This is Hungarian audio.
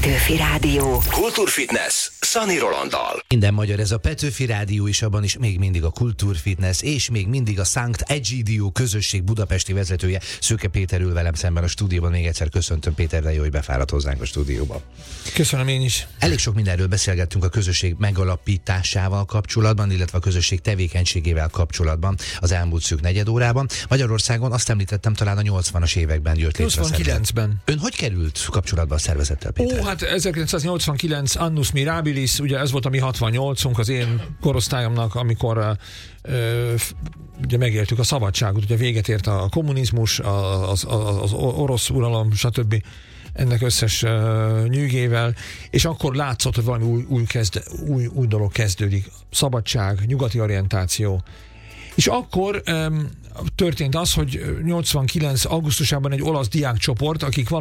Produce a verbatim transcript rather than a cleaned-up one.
Petőfi Rádió. Kultúrfitness Szani Rolanddal. Minden magyar, ez a Petőfi Rádió is, abban is még mindig a Kultúrfitness, és még mindig a Sankt Egidio közösség budapesti vezetője, Szőke Péter ül velem szemben a stúdióban. Még egyszer köszöntöm, Péter, de jó, hogy befáradt hozzánk a stúdióba. Köszönöm én is. Elég sok mindenről beszélgettünk a közösség megalapításával kapcsolatban, illetve a közösség tevékenységével kapcsolatban az elmúlt szűk negyed órában. Magyarországon azt említettem, talán a nyolcvanas években jött létre. nyolcvankilencben. Ön hogy került kapcsolatba a szervezettel, Péter? Ó, hát ezerkilencszáznyolcvankilenc Annus Mirabilis, ugye ez volt a mi hatvannyolcunk, az én korosztályomnak, amikor ö, ugye megéltük a szabadságot, ugye véget ért a kommunizmus, az, az, az orosz uralom, stb. Ennek összes uh, nyűgével, és akkor látszott, hogy valami új, új, kezd, új, új dolog kezdődik. Szabadság, nyugati orientáció. És akkor um, történt az, hogy nyolcvankilenc augusztusában egy olasz diákcsoport, akik